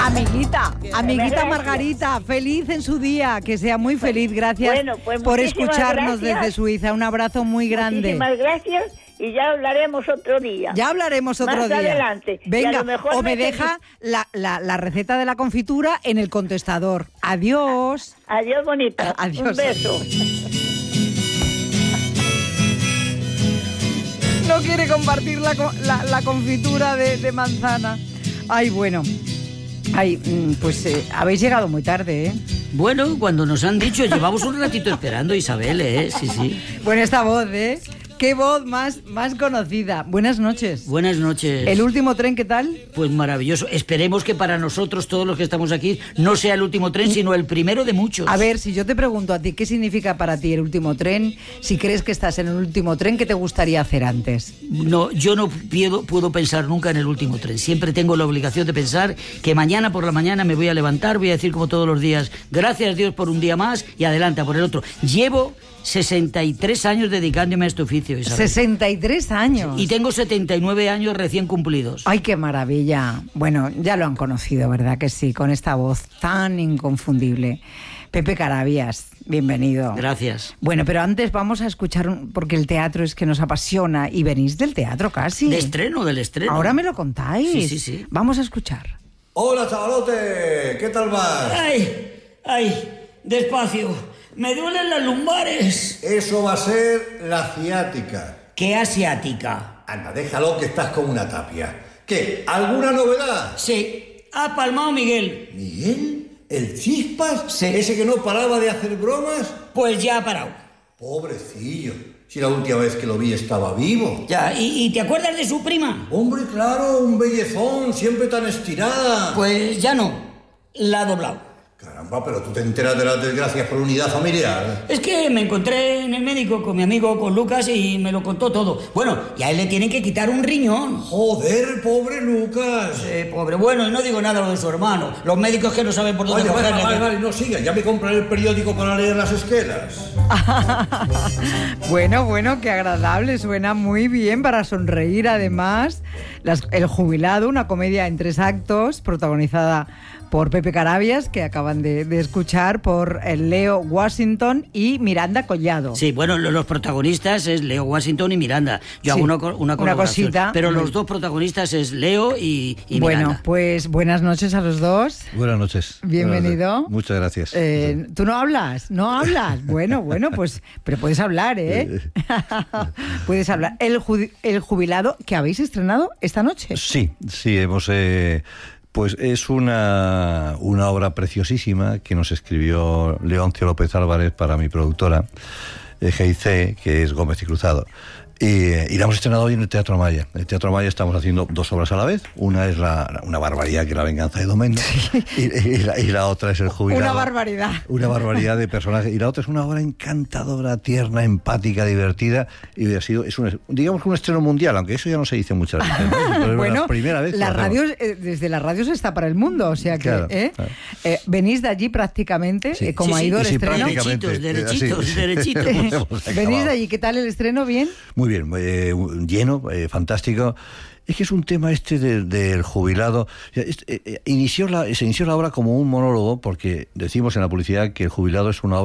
Amiguita Margarita, feliz en su día, que sea muy feliz. Gracias por escucharnos desde Suiza. Un abrazo muy grande. Muchísimas gracias y ya hablaremos otro día. Más adelante. Venga, o me deja la receta de la confitura en el contestador. Adiós. Adiós, bonita. Adiós. Un beso. No quiere compartir la confitura de manzana. Ay, bueno. Ay, pues habéis llegado muy tarde, ¿eh? Bueno, cuando nos han dicho, llevamos un ratito esperando, Isabel, ¿eh? Sí. Bueno, esta voz, ¿eh? Qué voz más conocida. Buenas noches. Buenas noches. ¿El último tren qué tal? Pues maravilloso. Esperemos que para nosotros, todos los que estamos aquí, no sea el último tren, sino el primero de muchos. A ver, si yo te pregunto a ti, ¿qué significa para ti el último tren? Si crees que estás en el último tren, ¿qué te gustaría hacer antes? No, yo no puedo pensar nunca en el último tren. Siempre tengo la obligación de pensar que mañana por la mañana me voy a levantar, voy a decir como todos los días, gracias Dios por un día más y adelante por el otro. Llevo 63 años dedicándome a este oficio, Isabel. 63 años. Y tengo 79 años recién cumplidos. ¡Ay, qué maravilla! Bueno, ya lo han conocido, ¿verdad que sí? Con esta voz tan inconfundible. Pepe Carabias, bienvenido. Gracias. Bueno, pero antes vamos a escuchar, porque el teatro es que nos apasiona y venís del teatro casi. Del estreno. Ahora me lo contáis. Sí. Vamos a escuchar. Hola, chavalote, ¿qué tal vas? ¡Ay! Despacio. Me duelen las lumbares. Eso va a ser la ciática. ¿Qué asiática? Anda, déjalo que estás como una tapia. ¿Qué? ¿Alguna novedad? Sí. Ha palmado Miguel. ¿Miguel? ¿El Chispas? Sí. ¿Ese que no paraba de hacer bromas? Pues ya ha parado. Pobrecillo. Si la última vez que lo vi estaba vivo. Ya, ¿y te acuerdas de su prima? Hombre, claro, un bellezón, siempre tan estirada. Pues ya no. La ha doblado. Caramba, pero tú te enteras de las desgracias por unidad familiar. Es que me encontré en el médico con mi amigo, con Lucas, y me lo contó todo. Bueno, y a él le tienen que quitar un riñón. Joder, pobre Lucas. Pobre. Bueno, y no digo nada lo de su hermano. Los médicos que no saben por dónde cogerle. Vale, no sigas. Ya me compraré el periódico para leer las esquelas. Bueno, qué agradable. Suena muy bien para sonreír, además. El Jubilado, una comedia en 3 actos, protagonizada por Pepe Carabias, que acaban de escuchar, por Leo Washington y Miranda Collado. Sí, bueno, los protagonistas es Leo Washington y Miranda. Yo hago una colaboración, cosita. Pero los dos protagonistas es Leo y Miranda. Bueno, pues buenas noches a los dos. Buenas noches. Bienvenido. Buenas noches. Muchas gracias. ¿Tú no hablas? Bueno, pues, pero puedes hablar, ¿eh? Puedes hablar. El Jubilado, que habéis estrenado esta noche. Sí, hemos... Pues es una obra preciosísima que nos escribió Leoncio López Álvarez para mi productora, GIC, que es Gómez y Cruzado. Y la hemos estrenado hoy en el Teatro Maya. En el Teatro Maya estamos haciendo 2 obras a la vez. Una es una barbaridad, que es La venganza de Domeno, y la otra es El Jubilado. Una barbaridad. Una barbaridad de personajes. Y la otra es una obra encantadora, tierna, empática, divertida. Y es un estreno mundial, aunque eso ya no se dice muchas veces, ¿no? Pero bueno, la primera vez desde las radios está para el mundo, o sea que claro. Venís de allí prácticamente, sí. como ha ido el estreno. Derechitos. Venís de allí, ¿qué tal el estreno? ¿Bien? Muy bien, lleno, fantástico. Es que es un tema del Jubilado. Se inició la obra como un monólogo, porque decimos en la publicidad que El Jubilado es una obra